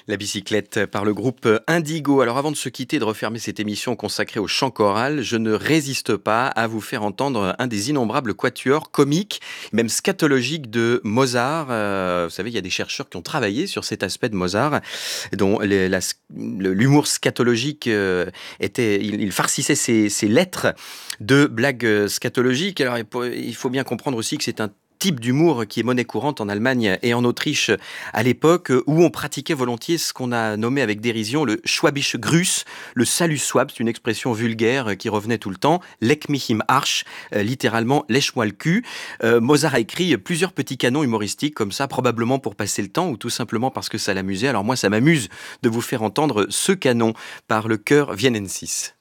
La bicyclette par le groupe Indigo. Alors avant de se quitter et de refermer cette émission consacrée au chant choral, je ne résiste pas à vous faire entendre un des innombrables quatuors comiques, même scatologiques de Mozart. Vous savez, il y a des chercheurs qui ont travaillé sur cet aspect de Mozart, dont l'humour scatologique il farcissait ses lettres de blagues scatologiques. Alors il faut bien comprendre aussi que c'est un type d'humour qui est monnaie courante en Allemagne et en Autriche à l'époque, où on pratiquait volontiers ce qu'on a nommé avec dérision le Schwäbische Gruß, le salut swab, c'est une expression vulgaire qui revenait tout le temps, leck mich im Arsch, littéralement lèche-moi le cul. Mozart a écrit plusieurs petits canons humoristiques comme ça, probablement pour passer le temps ou tout simplement parce que ça l'amusait. Alors moi, ça m'amuse de vous faire entendre ce canon par le chœur Viennensis.